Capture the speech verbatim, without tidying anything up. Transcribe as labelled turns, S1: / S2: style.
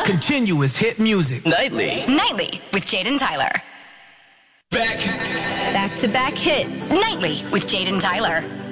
S1: Continuous hit music.
S2: Nightly.
S3: Nightly with Jaden Tyler.
S4: Back.
S5: Back-to-back hits.
S3: Nightly with Jaden Tyler.